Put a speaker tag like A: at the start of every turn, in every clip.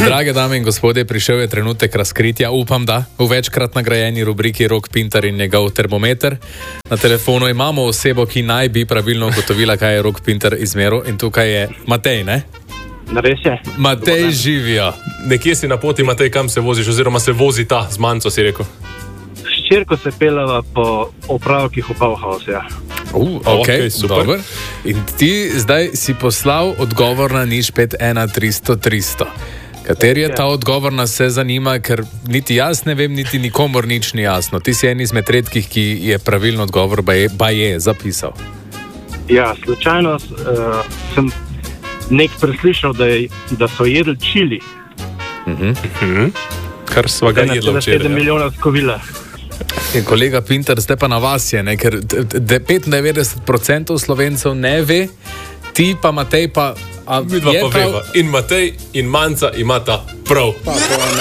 A: Drage dame in gospodje, prišel je trenutek razkritja, upam da, v večkrat nagrajeni rubriki Rok Pintar in njegov termometer. Na telefonu imamo osebo, ki naj bi pravilno ugotovila, kaj je Rok Pintar izmeril, in tukaj je Matej, ne?
B: Res je.
A: Matej, živijo.
C: Nekje si na poti, Matej, kam se voziš, oziroma se vozi ta z manco, si rekel.
B: Ščirko se peljava po opravkih v Bauhaus, ja.
A: Okay,
C: super.
A: Dober. In ti zdaj si poslal odgovor na nič 51300. Kateri je ta odgovor, nas se zanima, ker niti jaz ne vem, niti nikomor nič ni jasno. Ti si en izmed redkih, ki je pravilno odgovor baje zapisal.
B: Ja, slučajno sem nek preslišal, da so jedli čili.
C: Kar sva ga jedla
B: 1,7
C: včeraj.
B: milijona skovila.
A: In kolega Pintar, zdaj pa na vas je, ne? Ker 95% Slovencev ne ve, ti pa Matej pa...
C: Midva pa veva. In Matej in Manca imata prav.
A: Pa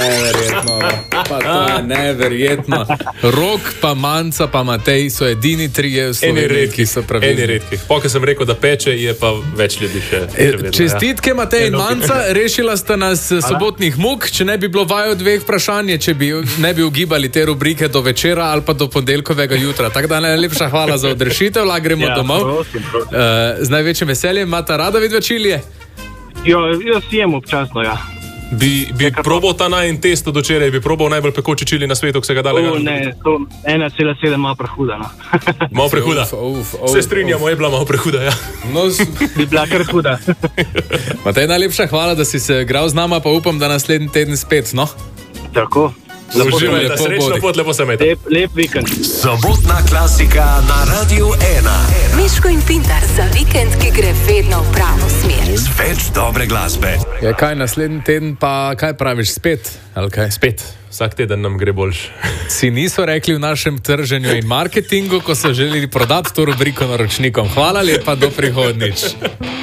A: to je neverjetno. Rok pa Manca pa Matej so edini trije v Sloveniji, ki so pravilni.
C: Eni redkih. Po, ko sem rekel, da peče, je pa več ljudi še vedno.
A: Čestitke, Matej in Manca, rešila sta nas sobotnih muk. Če ne bi bilo vaju dveh vprašanje, če bi ne bi ugibali te rubrike do večera ali pa do ponedeljkovega jutra. Tako da najlepša hvala za odrešitev, lahko gremo domov. Z največjim veseljem. Imata rada vidva čilije?
B: Jaz jem občasno, ja.
C: Bi probal ta najin test od včeraj, bi probal najbolj pekoči čili na svetu, ki se ga dalega?
B: Ne, to 1,7 malo prehuda, no.
C: Malo prehuda. Se strinjamo, je bila malo prehuda, ja.
A: No,
B: bi bila kar huda.
A: Matej, najlepša hvala, da si se igral z nama, pa upam, da naslednji teden spet, no?
B: Tako.
C: Uživaj, da srečno pot, lepo se imejte.
B: Lep vikend.
D: Sobotna klasika na Radiu 1.
E: Miško in Pintar za vikend, ki gre vedno v pravo smer.
D: Več dobre glasbe.
A: Ja, kaj naslednji teden pa, kaj praviš, spet? Ali kaj?
C: Spet. Vsak teden nam gre boljš.
A: Si niso rekli v našem trženju in marketingu, ko so želeli prodati to rubriko naročnikom. Hvala lepa, do prihodnjič.